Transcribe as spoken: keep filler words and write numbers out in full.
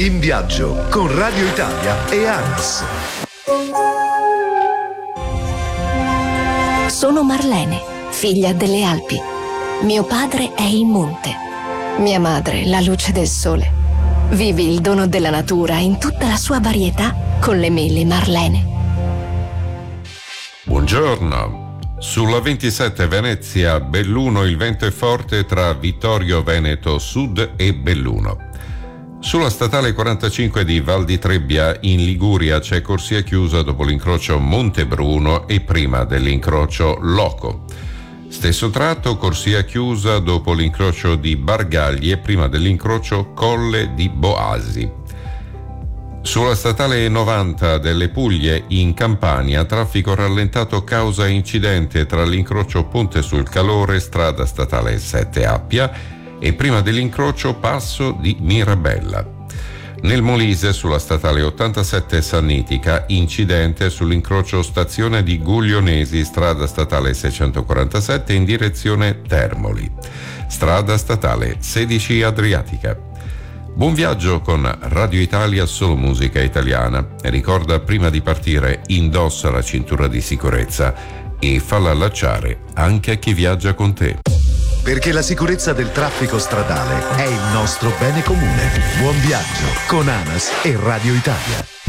In viaggio con Radio Italia e ANAS. Sono Marlene, figlia delle Alpi. Mio padre è il monte. Mia madre, la luce del sole. Vivi il dono della natura in tutta la sua varietà con le mele Marlene. Buongiorno. Sulla ventisette Venezia, Belluno, il vento è forte tra Vittorio Veneto Sud e Belluno. Sulla statale quarantacinque di Val di Trebbia in Liguria c'è corsia chiusa dopo l'incrocio Montebruno e prima dell'incrocio Loco. Stesso tratto, corsia chiusa dopo l'incrocio di Bargagli e prima dell'incrocio Colle di Boasi. Sulla statale novanta delle Puglie in Campania, traffico rallentato causa incidente tra l'incrocio Ponte sul Calore, strada statale sette Appia e prima dell'incrocio Passo di Mirabella. Nel Molise, sulla statale ottantasette Sannitica, incidente sull'incrocio stazione di Guglionesi, strada statale seicentoquarantasette in direzione Termoli. Strada statale sedici Adriatica. Buon viaggio con Radio Italia, solo musica italiana. Ricorda, prima di partire, indossa la cintura di sicurezza e falla allacciare anche a chi viaggia con te. Perché la sicurezza del traffico stradale è il nostro bene comune. Buon viaggio con ANAS e Radio Italia.